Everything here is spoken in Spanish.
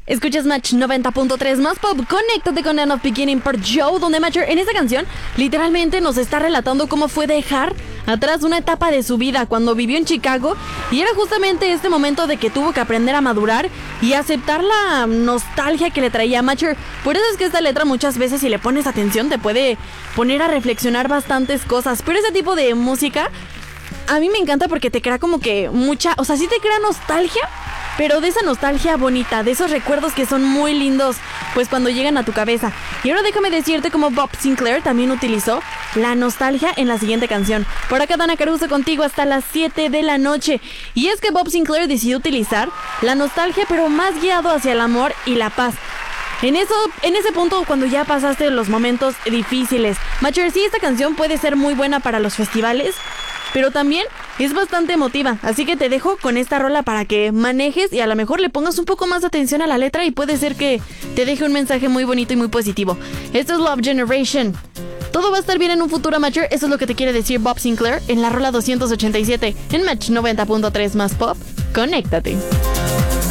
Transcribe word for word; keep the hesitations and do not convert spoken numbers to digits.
Escuchas Match noventa punto tres más pop, conéctate con End of Beginning por Joe, donde Matcher en esta canción literalmente nos está relatando cómo fue dejar atrás una etapa de su vida cuando vivió en Chicago, y era justamente este momento de que tuvo que aprender a madurar y aceptar la nostalgia que le traía a Matcher. Por eso es que esta letra muchas veces, si le pones atención, te puede poner a reflexionar bastantes cosas, pero ese tipo de música a mí me encanta porque te crea como que mucha, o sea, sí te crea nostalgia, pero de esa nostalgia bonita, de esos recuerdos que son muy lindos, pues cuando llegan a tu cabeza. Y ahora déjame decirte cómo Bob Sinclair también utilizó la nostalgia en la siguiente canción. Por acá Dana Caruso contigo hasta las siete de la noche. Y es que Bob Sinclair decidió utilizar la nostalgia, pero más guiado hacia el amor y la paz. En eso, en ese punto, cuando ya pasaste los momentos difíciles. Matcher, sí, esta canción puede ser muy buena para los festivales, pero también es bastante emotiva, así que te dejo con esta rola para que manejes y a lo mejor le pongas un poco más de atención a la letra y puede ser que te deje un mensaje muy bonito y muy positivo. Esto es Love Generation. Todo va a estar bien en un futuro, Matcher, eso es lo que te quiere decir Bob Sinclair en la rola doscientos ochenta y siete en Match noventa punto tres más pop. Conéctate.